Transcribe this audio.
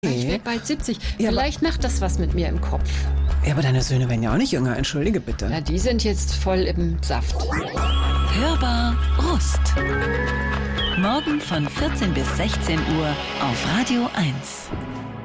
Ich werde bald 70. Vielleicht macht das was mit mir im Kopf. Ja, aber deine Söhne werden ja auch nicht jünger, entschuldige bitte. Ja, die sind jetzt voll im Saft. Hörbar Rust. Morgen von 14 bis 16 Uhr auf Radio 1.